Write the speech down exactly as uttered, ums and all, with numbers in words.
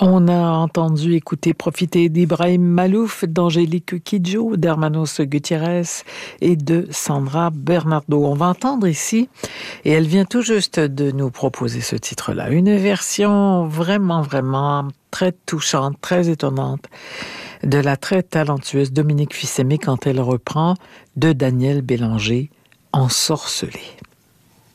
On a entendu écouter profiter d'Ibrahim Malouf, d'Angélique Kidjo, d'Hermanos Gutiérrez et de Sandra Bernardo. On va entendre ici, et elle vient tout juste de nous proposer ce titre-là, une version vraiment, vraiment très touchante, très étonnante de la très talentueuse Dominique Fils-Aimé quand elle reprend de Daniel Bélanger, Ensorcelé.